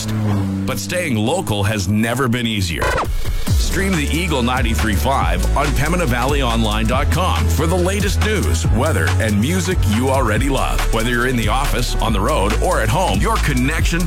fast. But staying local has never been easier. Stream the Eagle 93.5 on PembinaValleyOnline.com for the latest news, weather, and music you already love. Whether you're in the office, on the road, or at home, your connection